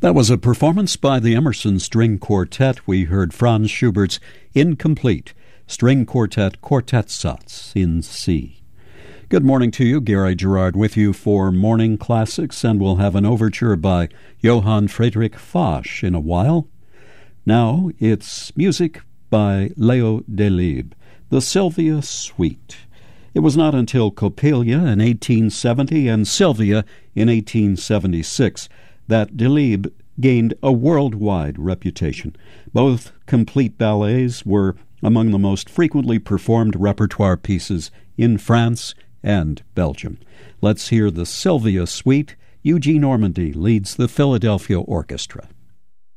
That was a performance by the Emerson String Quartet. We heard Franz Schubert's Incomplete String Quartet Satz in C. Good morning to you. Gary Gerard with you for Morning Classics, and we'll have an overture by Johann Friedrich Fasch in a while. Now it's music by Leo Delibes, the Sylvia Suite. It was not until Coppelia in 1870 and Sylvia in 1876 that Delibes gained a worldwide reputation. Both complete ballets were among the most frequently performed repertoire pieces in France and Belgium. Let's hear the Sylvia Suite. Eugene Ormandy leads the Philadelphia Orchestra.